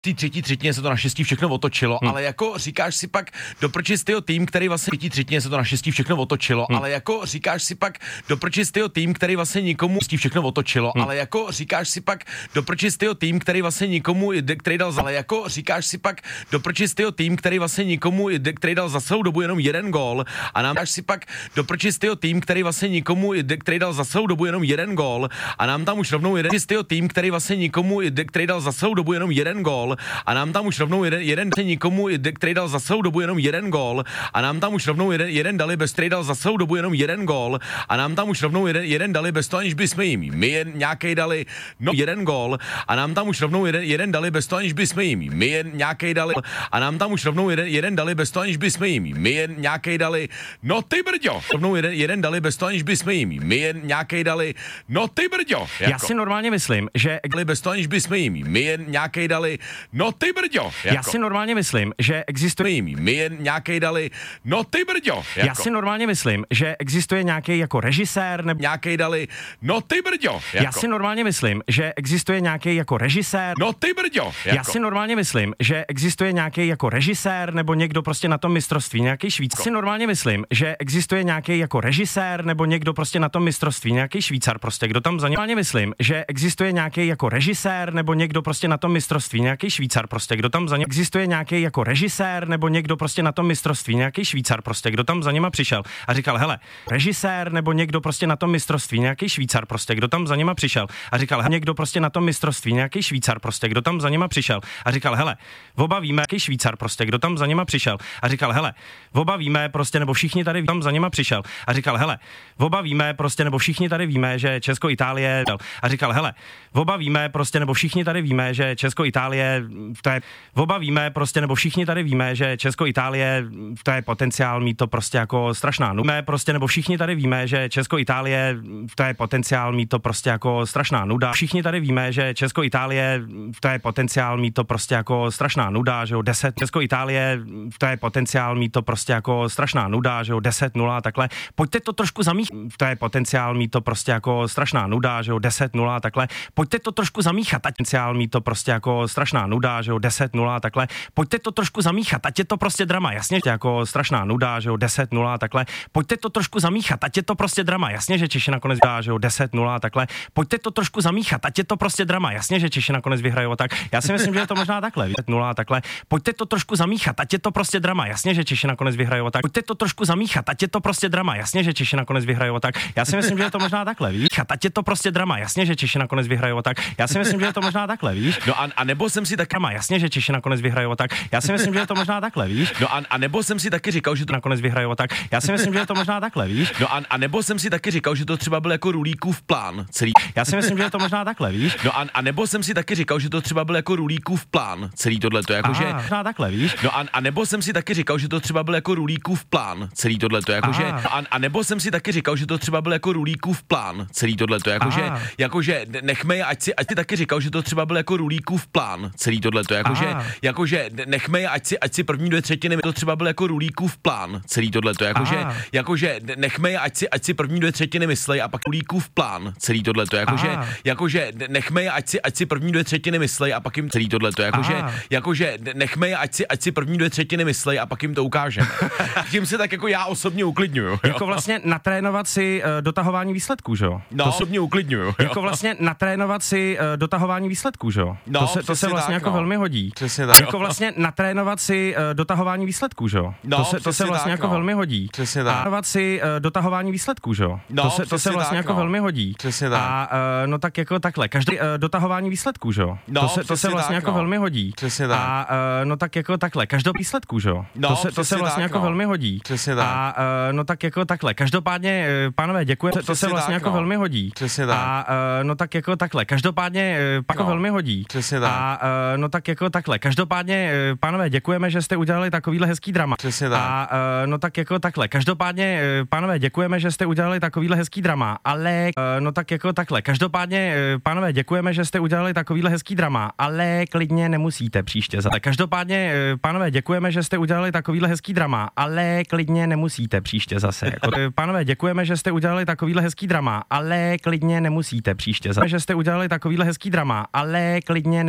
té třetí třetině se to naštěstí všechno otočilo, ale jako říkáš si pak do pročistého tým, který vlastně třetí třetině se to naštěstí všechno otočilo, ale jako říkáš si pak do pročistého tým, který vlastně nikomu všechno otočilo, ale jako říkáš si pak do pročistého tým, který vlastně nikomu, který dal ale jako říkáš si pak do pročistého tým, který vlastně nikomu, který dal za celou dobu jenom jeden gól a nám dáš si pak do pročistého tým, který vlastně nikomu, který dal za celou dobu jenom jeden gól a nám tam už rovnou jeden čistého tým, který vlastně nikomu, který dal za celou dobu jenom jeden gól a nám tam už rovnou jeden nikomu, který dal za celou dobu jenom jeden gól a nám tam už rovnou jeden dali bez, který dal za celou dobu jenom jeden gól a nám tam už rovnou jeden dali bez toho, aniž bychom jim my nějaký dali jeden gól a nám tam už rovnou jeden dali bez toho, aniž bychom jim my nějaký dali a nám tam už rovnou jeden dali bez toho, aniž bychom jim my nějaký dali no ty brďo, rovnou jeden dali bez toho, aniž bychom jim my nějaký dali no ty brďo. Já si normálně myslím, že bez toho, aniž bychom jim my nějaký dali no ty brďo. Já si normálně myslím, že existuje my nějaký dali no ty brďo. Já si normálně myslím, že existuje nějaký jako režisér nebo nějaký dali no ty brďo. Já si normálně myslím, že existuje nějaký jako režisér no ty brďo. Já si normálně myslím, že existuje nějaký jako režisér nebo někdo prostě na tom mistrovství, nějaký Švýcar. Si normálně myslím, že existuje nějaký jako režisér nebo někdo prostě na tom mistrovství, nějaký Švýcar prostě, kdo tam za ně. Normálně myslím, že existuje nějaký jako režisér nebo někdo prostě na tom mistrovství, nějaký Švýcar prostě, kdo tam za ně. Existuje nějaký jako režisér nebo někdo prostě na tom mistrovství, nějaký Švýcar prostě, kdo tam za něma přišel a říkal, hele, režisér nebo někdo prostě na tom mistrovství, nějaký Švýcar prostě, kdo tam za něma přišel a říkal, někdo prostě na tom mistrovství, nějaký Švýcar prostě, kdo tam za něma přišel a říkal, hele, oba víme, jaký Švýcar prostě, kdo tam za něma přišel a říkal, hele, oba víme prostě, nebo všichni tady tam za něma přišel a říkal, hele, oba víme prostě, nebo všichni tady víme, že Česko Itálie a říkal, hele, oba víme prostě, nebo všichni tady víme, že Česko Itálie to je, oba víme prostě, nebo všichni tady víme, že Česko Itálie to je potenciál mít to prostě jako strašná nuda, prostě, nebo všichni tady víme, že Česko Itálie to je potenciál mít to prostě jako strašná nuda. Všichni tady víme, že Česko Itálie to je potenciál mít to prostě jako strašná nuda, že jo, 10 Česko Itálie to je potenciál mít to prostě jako strašná nuda, že jo, 10-0 takhle. Pojďte to trošku zamíchat. To je potenciál mít to prostě jako strašná nuda, že jo, 10-0 takhle. Pojďte to trošku zamíchat. Potenciál mít to prostě jako strašná nuda, že jo, 10-0 takhle. Pojďte to trošku zamíchat. Ať je to prostě drama, jasně, jako strašná nuda, že jo, 10-0 takhle. Pojďte to trošku zamíchat. Ať je to prostě drama, jasně, že Češi nakonec vyhrajou, že jo, 10-0 takhle. Pojďte to trošku zamíchat. Ať je to prostě drama, jasně, že Češi nakonec vyhrajou, tak. Já si myslím, že je to možná takhle, 10-0 takhle. Pojďte to trošku zamíchat. Ať je to prostě drama, jasně, že Češi nakonec vyhrajou, tak. Pojďte to trošku zamíchat. Ať je to prostě drama, jasně, že Češi nakonec vyhrajou, tak. Já si myslím, že je to možná takhle, víš? Ať je to prostě drama, jasně, že Češi nakonec vyhrajou, tak. Já si myslím, že je to možná takhle, víš? No a nebo jsem si tak drama, jasně, že Češi nakonec vyhrajou, tak. Já si myslím, že je to možná takhle, víš? No a nebo jsem si taky říkal, že to nakonec vyhrajou, tak. Já si myslím, že je to možná takhle, víš? No a nebo jsem si taky říkal, že to třeba byl jako Rulíkův plán celý. Já si myslím, že je to možná takhle, víš? No a nebo jsem si taky říkal, že to třeba byl jako Rulíkův plán celý tohleto, jakože možná takhle, víš? No a nebo jsem si taky říkal, že to třeba byl jako Rulíkův plán celý tohleto, jakože a nebo jsem si taky říkal, že to třeba byl jako Rulíkův plán celý tohleto, jakože nechme je, ať si taky říkal, že to třeba byl jako Rulíkův plán celý tohleto, jakože nechme je, ať si první 2/3 to třeba byl jako Rulíkův plán celý tohleto, jakože nechme je, ať si první 2/3 myslej a pak Rulíkův plán celý tohleto, jakože nechme je, ať si první 2/3 myslej a pak jim celý tohleto, jakože nechme je, ať si první 2/3 myslej a pak jim to ukážeme. Tím se tak jako já osobně uklidňuju. Jako vlastně natrénovat si dotahování výsledků, že jo? No, osobně uklidňuju. Jako vlastně natrénovat si dotahování výsledků, že jo? No, to se vlastně tak, jako velmi hodí. Přesně tak. Jako vlastně natrénovat si dotahování výsledků, že jo? No, to se vlastně tak, jako velmi hodí. Přesně tak. Natrénovat si dotahování výsledků, že jo? No, to se vlastně tak, jako velmi hodí. Přesně tak. A no tak jako takhle, každý dotahování výsledků, že jo? No, to se vlastně tak, jako velmi hodí. Přesně tak. A no tak jako takhle, každý výsledků, že jo? No, to se vlastně tak, jako velmi hodí. Přesně tak. A no tak jako takhle, každopádně, pánové, děkuji. To se vlastně jako velmi hodí. Přesně tak. A no tak jako takhle, každopádně jako velmi hodí. Přesně tak. A no tak jako takhle, každopádně, pánové, děkujeme, že jste udělali takovýhle hezký drama. Přesně tak. A no tak jako takhle, každopádně, pánové, děkujeme, že jste udělali takovýhle hezký drama, ale no tak jako takhle, každopádně, pánové, děkujeme, že jste udělali takovýhle hezký drama, ale klidně nemusíte příště. Každopádně, pánové, děkujeme, že jste udělali takovýhle hezký drama, ale klidně nemusíte příště zase. Jako, pánové, děkujeme, že jste udělali takovýhle hezký drama, ale klidně nemusíte příště zase. Že jste udělali takovýhle hezký drama, ale klidně